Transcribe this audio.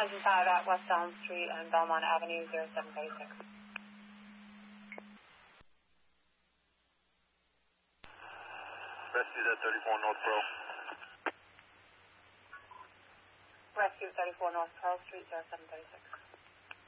5 at West Elm Street and Belmont Avenue, 0736. Rescue at 34 North Pearl. Rescue 34 North Pearl Street, 0736.